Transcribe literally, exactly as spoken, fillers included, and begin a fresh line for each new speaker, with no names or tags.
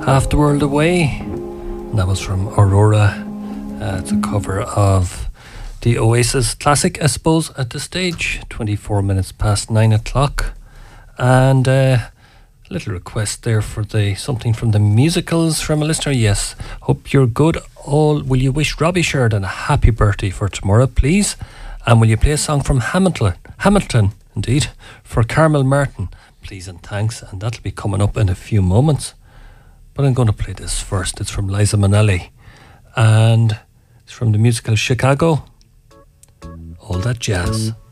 Half the World Away. And that was from Aurora. Uh, it's a cover of the Oasis classic, I suppose, at this stage. twenty-four minutes past nine o'clock. And uh, a little request there for the something from the musicals from a listener. Yes, hope you're good. All, will you wish Robbie Sheridan a happy birthday for tomorrow, please? And will you play a song from Hamilton? Hamilton, indeed, for Carmel Martin, please and thanks. And that'll be coming up in a few moments. But I'm going to play this first. It's from Liza Minnelli. And it's from the musical Chicago. All That Jazz.